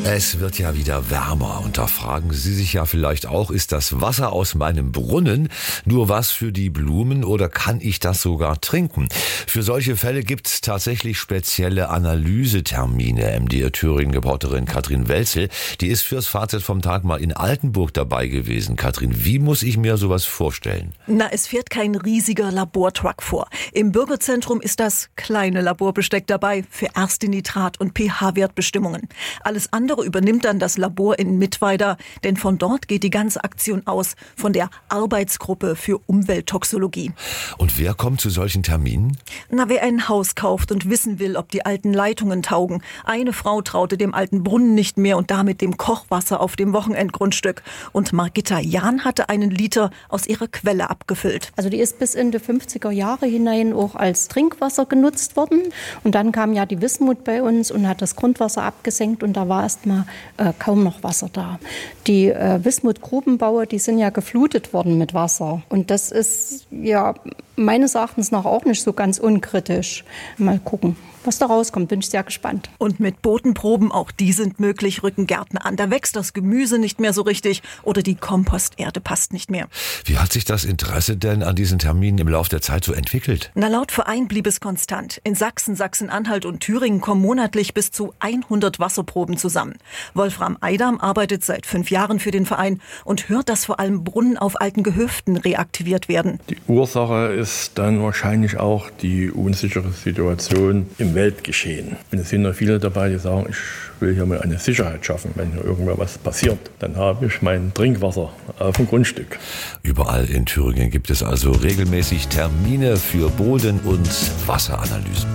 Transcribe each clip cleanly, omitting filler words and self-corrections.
Es wird ja wieder wärmer und da fragen Sie sich ja vielleicht auch, ist das Wasser aus meinem Brunnen nur was für die Blumen oder kann ich das sogar trinken? Für solche Fälle gibt es tatsächlich spezielle Analysetermine. MDR Thüringen-Reporterin Katrin Welzel, die ist fürs Fazit vom Tag mal in Altenburg dabei gewesen. Katrin, wie muss ich mir sowas vorstellen? Na, es fährt kein riesiger Labortruck vor. Im Bürgerzentrum ist das kleine Laborbesteck dabei für erste Nitrat- und pH-Wertbestimmungen. Alles andere übernimmt dann das Labor in Mittweida, denn von dort geht die ganze Aktion aus, von der Arbeitsgruppe für Umwelttoxologie. Und wer kommt zu solchen Terminen? Na, wer ein Haus kauft und wissen will, ob die alten Leitungen taugen. Eine Frau traute dem alten Brunnen nicht mehr und damit dem Kochwasser auf dem Wochenendgrundstück. Und Margitta Jahn hatte einen Liter aus ihrer Quelle abgefüllt. Also die ist bis in die 50er Jahre hinein auch als Trinkwasser genutzt worden. Und dann kam ja die Wismut bei uns und hat das Grundwasser abgesenkt und da war erstmal kaum noch Wasser da. Die Wismut-Grubenbaue, die sind ja geflutet worden mit Wasser. Und das ist ja meines Erachtens nach auch nicht so ganz unkritisch. Mal gucken, was da rauskommt. Bin ich sehr gespannt. Und mit Bodenproben, auch die sind möglich, rücken Gärtner an. Da wächst das Gemüse nicht mehr so richtig oder die Komposterde passt nicht mehr. Wie hat sich das Interesse denn an diesen Terminen im Laufe der Zeit so entwickelt? Na, laut Verein blieb es konstant. In Sachsen, Sachsen-Anhalt und Thüringen kommen monatlich bis zu 100 Wasserproben zusammen. Wolfram Eidam arbeitet seit 5 Jahren für den Verein und hört, dass vor allem Brunnen auf alten Gehöften reaktiviert werden. Die Ursache ist dann wahrscheinlich auch die unsichere Situation im Weltgeschehen. Und es sind ja viele dabei, die sagen, ich will hier mal eine Sicherheit schaffen. Wenn hier irgendwann was passiert, dann habe ich mein Trinkwasser auf dem Grundstück. Überall in Thüringen gibt es also regelmäßig Termine für Boden- und Wasseranalysen.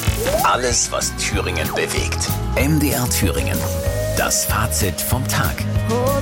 Alles, was Thüringen bewegt. MDR Thüringen. Das Fazit vom Tag.